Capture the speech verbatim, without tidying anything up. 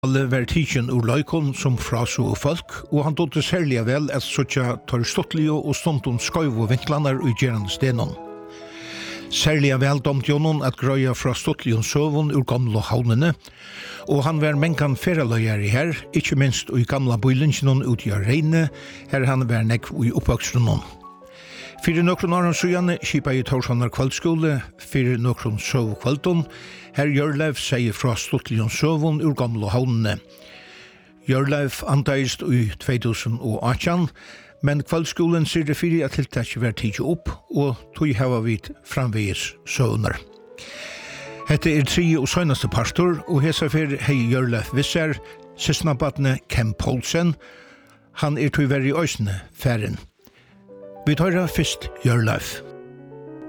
Alle var tidsen ur løykon som fraso og folk, og han tog det særlig vel at søtja tar ståttlige og ståndun skøyv og vinklanar og gjerande stenon. Særlig vel domt jonon at grøya fra ståttlige søvun ur gamle havnene, og han var menkan feraløyere her, ikkje minst i gamla bøylinsjonon ut i Reine, her han var nekv i oppvakstunon. Fyrir nokron åren sujane kipa i Torshanar kvaldskole, fyrir nokron søv kvaldun, her Jørleif sier fra Stotlion søvun ur gamle havnene. Jørleif antaist i två tusen og åttan, men kvaldskolen sier det fyrir at tiltakje var tidsi opp, og tog hava vid framvegis søvner. Hette er tri og søgnaste pastor, og hesa fyrir hei Jørleif visser, sysnabatne Kem Poulsen, han er tog veri øysne færen. Vi tar fyrst Jørleif.